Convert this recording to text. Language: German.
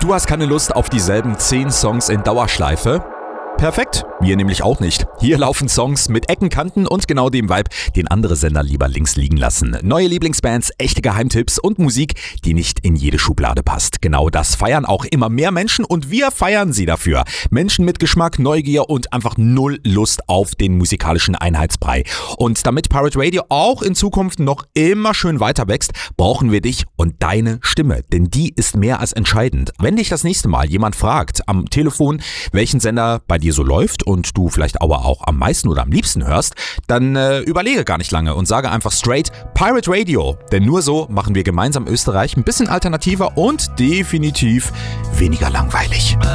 du hast keine Lust auf dieselben 10 Songs in Dauerschleife? Perfekt, wir nämlich auch nicht. Hier laufen Songs mit Ecken, Kanten und genau dem Vibe, den andere Sender lieber links liegen lassen. Neue Lieblingsbands, echte Geheimtipps und Musik, die nicht in jede Schublade passt. Genau das feiern auch immer mehr Menschen und wir feiern sie dafür. Menschen mit Geschmack, Neugier und einfach null Lust auf den musikalischen Einheitsbrei. Und damit Pirate Radio auch in Zukunft noch immer schön weiter wächst, brauchen wir dich und deine Stimme. Denn die ist mehr als entscheidend. Wenn dich das nächste Mal jemand fragt am Telefon, welchen Sender bei dir so läuft und du vielleicht aber auch am meisten oder am liebsten hörst, dann überlege gar nicht lange und sage einfach straight Pirate Radio. Denn nur so machen wir gemeinsam Österreich ein bisschen alternativer und definitiv weniger langweilig.